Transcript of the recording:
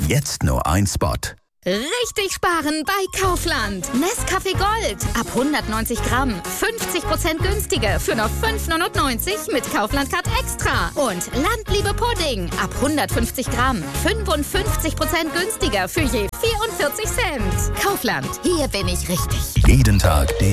Jetzt nur ein Spot. Richtig sparen bei Kaufland. Nescafé Gold. Ab 190 Gramm. 50% günstiger für nur 5,99 mit Kaufland Card Extra. Und Landliebe Pudding. Ab 150 Gramm. 55% günstiger für je 44 Cent. Kaufland. Hier bin ich richtig. Jeden Tag der